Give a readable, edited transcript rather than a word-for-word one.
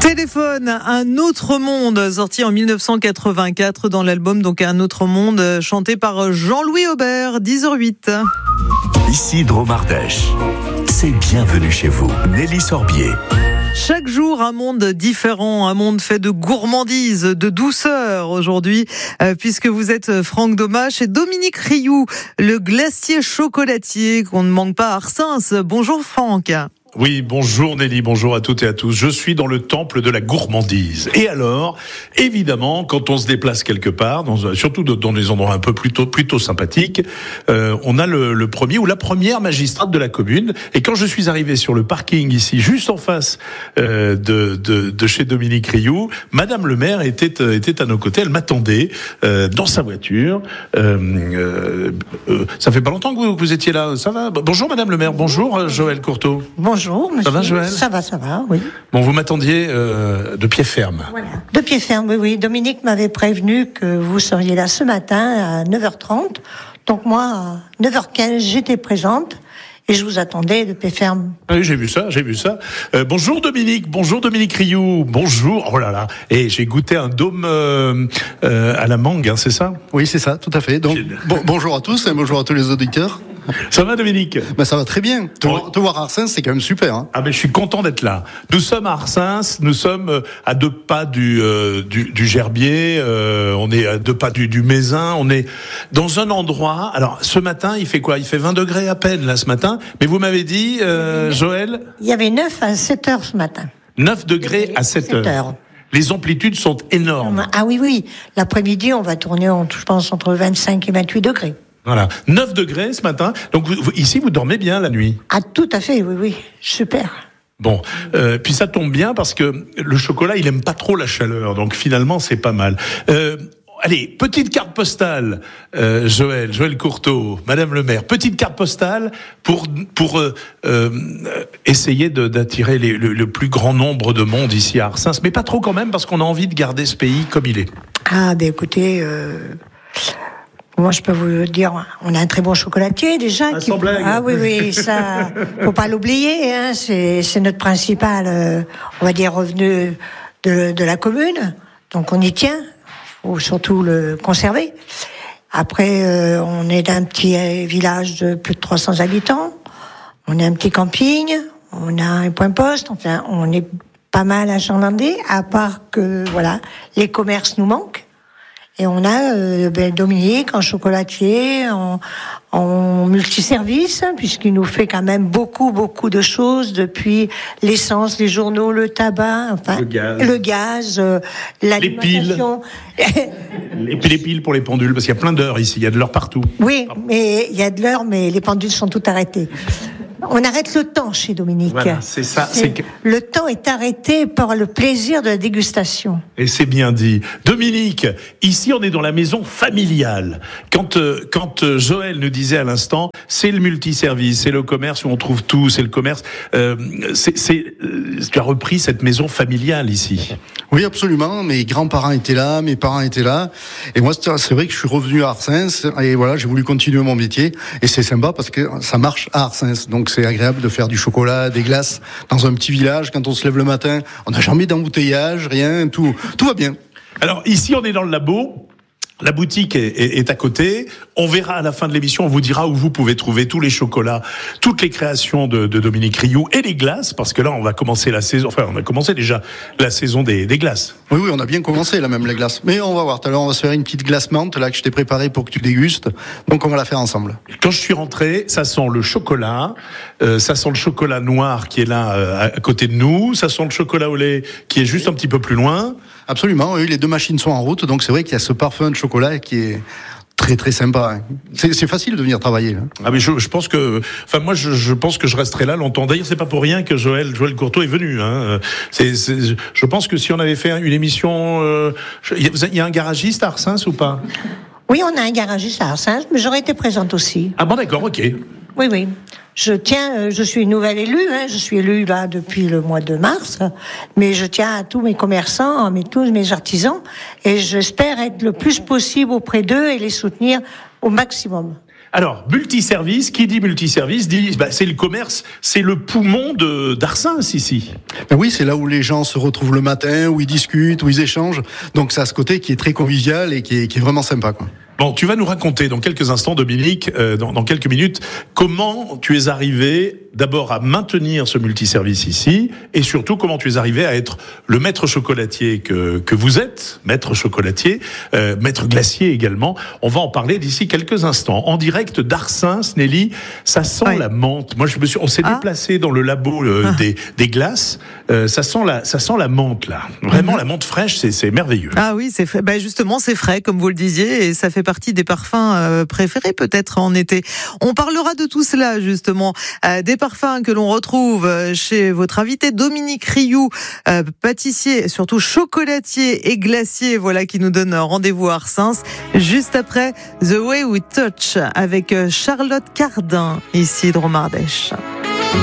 Téléphone, un autre monde, sorti en 1984 dans l'album donc Un autre monde, chanté par Jean-Louis Aubert, 10h08. Ici Dromardèche, c'est bienvenue chez vous, Nelly Sorbier. Chaque jour, un monde différent, un monde fait de gourmandise, de douceur aujourd'hui, puisque vous êtes Franck Domache et Dominique Rioux, le glacier chocolatier qu'on ne manque pas à Arsens. Bonjour Franck. Oui, bonjour Nelly, bonjour à toutes et à tous. Je suis dans le temple de la gourmandise. Et alors, évidemment, quand on se déplace quelque part, surtout dans des endroits un peu plutôt sympathiques, on a le premier ou la première magistrate de la commune. Et quand je suis arrivé sur le parking ici, juste en face de chez Dominique Rioux, Madame le maire était à nos côtés. Elle m'attendait dans sa voiture. Ça fait pas longtemps que vous étiez là. Ça va ? Bonjour Madame le maire. Bonjour Joël Courteau. Bonjour, monsieur. Ça va, Joël ? Ça va, oui. Bon, vous m'attendiez de pied ferme. Voilà. De pied ferme, oui. Dominique m'avait prévenu que vous seriez là ce matin à 9h30. Donc moi, à 9h15, j'étais présente. Et je vous attendais de pied ferme. Oui, j'ai vu ça. Bonjour Dominique Rioux. Bonjour. Oh là là. Et j'ai goûté un dôme à la mangue, hein, c'est ça ? Oui, c'est ça, tout à fait. Donc, bonjour à tous et bonjour à tous les auditeurs. Ça va Dominique ? Ça va très bien. Te voir à Arsens, c'est quand même super. Hein. Ah ben je suis content d'être là. Nous sommes à Arsens, nous sommes à 2 pas du Gerbier, on est à 2 pas du Mézin, on est dans un endroit. Alors ce matin, il fait quoi ? Il fait 20 degrés à peine là ce matin. Mais vous m'avez dit, Joël ? Il y avait 9 à 7h ce matin. 9 degrés à 7h. Les amplitudes sont énormes. Ah oui. L'après-midi, on va tourner, je pense, entre 25 et 28 degrés. Voilà, 9 degrés ce matin. Donc ici, vous dormez bien la nuit ? Ah, tout à fait, oui, super. Bon, puis ça tombe bien parce que le chocolat, il aime pas trop la chaleur, donc finalement, c'est pas mal. Allez, petite carte postale, Joël Courteau, Madame le maire, petite carte postale pour essayer d'attirer le plus grand nombre de monde ici à Arsens, mais pas trop quand même parce qu'on a envie de garder ce pays comme il est. Ah, écoutez... Moi, je peux vous dire, on a un très bon chocolatier déjà. Sans blague. Ah oui, ça, faut pas l'oublier. Hein, c'est notre principal, on va dire, revenu de la commune. Donc on y tient. Faut surtout le conserver. Après, on est d'un petit village de plus de 300 habitants. On est un petit camping. On a un point poste. Enfin, on est pas mal achalandé. À part que voilà, les commerces nous manquent. Et on a Dominique en chocolatier, en multiservice, puisqu'il nous fait quand même beaucoup de choses, depuis l'essence, les journaux, le tabac, enfin le gaz, l'alimentation. Les piles pour les pendules, parce qu'il y a plein d'heures ici, il y a de l'heure partout. Oui, mais il y a de l'heure, mais les pendules sont toutes arrêtées. On arrête le temps chez Dominique. Voilà, c'est ça. Le temps est arrêté par le plaisir de la dégustation. Et c'est bien dit. Dominique, ici on est dans la maison familiale. Quand Joël nous disait à l'instant, c'est le multiservice, c'est le commerce où on trouve tout, c'est le commerce. Tu as repris cette maison familiale ici. Oui, absolument. Mes grands-parents étaient là, mes parents étaient là. Et moi, c'est vrai que je suis revenu à Arsens. Et voilà, j'ai voulu continuer mon métier. Et c'est sympa parce que ça marche à Arsens. Donc c'est agréable de faire du chocolat, des glaces dans un petit village. Quand on se lève le matin, on n'a jamais d'embouteillage, rien, tout va bien. Alors ici, on est dans le labo. La boutique est à côté. On verra à la fin de l'émission, on vous dira où vous pouvez trouver tous les chocolats, toutes les créations de Dominique Rioux et les glaces, parce que là, on va commencer la saison. Enfin, on a commencé déjà la saison des glaces. Oui, on a bien commencé là même les glaces. Mais on va voir. Tout à l'heure, on va se faire une petite glace menthe là que je t'ai préparée pour que tu dégustes. Donc on va la faire ensemble. Quand je suis rentré, ça sent le chocolat, ça sent le chocolat noir qui est là à côté de nous, ça sent le chocolat au lait qui est juste un petit peu plus loin. Absolument, oui, les 2 machines sont en route, donc c'est vrai qu'il y a ce parfum de chocolat qui est très très sympa. C'est facile de venir travailler. Là. Ah mais je pense que, enfin moi je pense que je resterai là longtemps. D'ailleurs c'est pas pour rien que Joël Courteau est venu. Hein. Je pense que si on avait fait une émission, il y a un garagiste à Arsens ou pas ? Oui, on a un garagiste à Arsens, mais j'aurais été présente aussi. Ah bon d'accord, ok. Oui. Je suis une nouvelle élue, je suis élue là depuis le mois de mars, mais je tiens à tous mes commerçants, tous mes artisans, et j'espère être le plus possible auprès d'eux et les soutenir au maximum. Alors, multiservice, qui dit multiservice dit c'est le commerce, c'est le poumon d'Arsens ici. Ben oui, c'est là où les gens se retrouvent le matin, où ils discutent, où ils échangent. Donc ça a ce côté qui est très convivial et qui est vraiment sympa, quoi. Bon, tu vas nous raconter dans quelques instants, Dominique, dans quelques minutes, comment tu es arrivé d'abord à maintenir ce multiservice ici, et surtout comment tu es arrivé à être le maître chocolatier que vous êtes, maître chocolatier, maître glacier également. On va en parler d'ici quelques instants. En direct d'Arsens, Nelly, ça sent la menthe. Moi, on s'est déplacé dans le labo des glaces. Ça sent la menthe là. Vraiment, la menthe fraîche, c'est merveilleux. Ah oui, c'est frais. Justement, c'est frais, comme vous le disiez, et ça fait partie des parfums préférés peut-être en été. On parlera de tout cela justement, des parfums que l'on retrouve chez votre invité Dominique Rioux, pâtissier, surtout chocolatier et glacier, voilà, qui nous donne rendez-vous à Arsens, juste après The Way We Touch avec Charlotte Cardin, ici de Dromardèche.